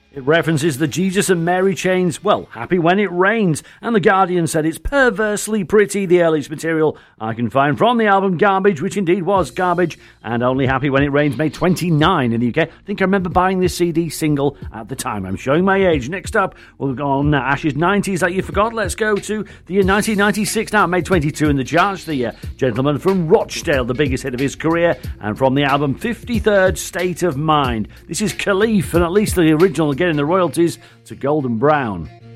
It references the Jesus and Mary chains, well, Happy When It Rains, and The Guardian said it's perversely pretty, the earliest material I can find from the album Garbage, which indeed was garbage, and only Happy When It Rains made 29 in the UK. I think I remember buying this CD single at the time. I'm showing my age. Next up, we'll go on Ash's 90s that you forgot. Let's go to the year 1996 now. It made 22 in the charts. The gentleman from Rochdale, the biggest hit of his career, and from the album 53rd State of Mind. This is Khalif, and at least the original getting the royalties to Golden Brown.